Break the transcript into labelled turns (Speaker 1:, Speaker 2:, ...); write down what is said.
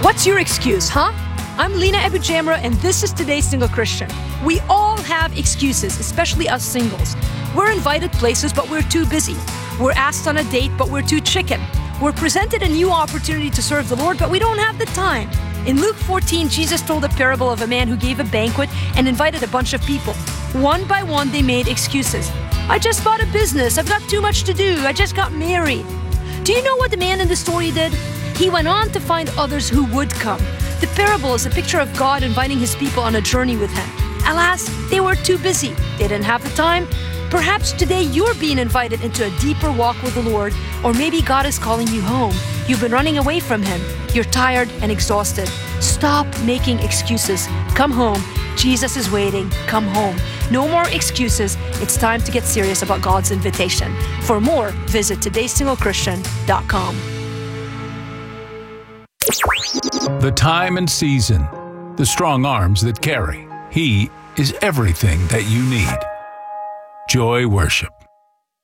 Speaker 1: What's your excuse, huh? I'm Lena Abu Jamra, and this is Today's Single Christian. We all have excuses, especially us singles. We're invited places, but we're too busy. We're asked on a date, but we're too chicken. We're presented a new opportunity to serve the Lord, but we don't have the time. In Luke 14, Jesus told a parable of a man who gave a banquet and invited a bunch of people. One by one, they made excuses. I just bought a business. I've got too much to do. I just got married. Do you know what the man in the story did? He went on to find others who would come. The parable is a picture of God inviting his people on a journey with him. Alas, they were too busy. They didn't have the time. Perhaps today you're being invited into a deeper walk with the Lord, or maybe God is calling you home. You've been running away from him. You're tired and exhausted. Stop making excuses. Come home. Jesus is waiting. Come home. No more excuses. It's time to get serious about God's invitation. For more, visit todaysinglechristian.com.
Speaker 2: The time and season, the strong arms that carry. He is everything that you need. Joy Worship.